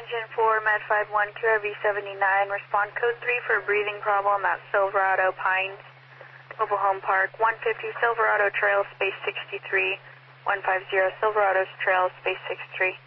engine 4, Med 51, QRV 79, respond code 3 for a breathing problem at Silverado Pines, Mobile Home Park, 150 Silverado Trail, space 63, 150 Silverado's Trail, space 63.